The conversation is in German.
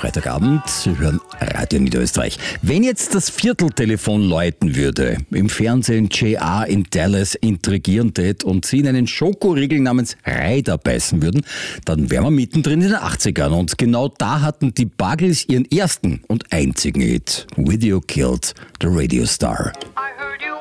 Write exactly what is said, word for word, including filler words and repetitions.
Freitagabend, Sie hören Radio Niederösterreich. Wenn jetzt das Vierteltelefon läuten würde, im Fernsehen J R in Dallas intrigieren tät und Sie in einen Schokoriegel namens Ryder beißen würden, dann wären wir mittendrin in den achtzigern. Und genau da hatten die Buggles ihren ersten und einzigen Hit. Video Killed the Radio Star. I heard you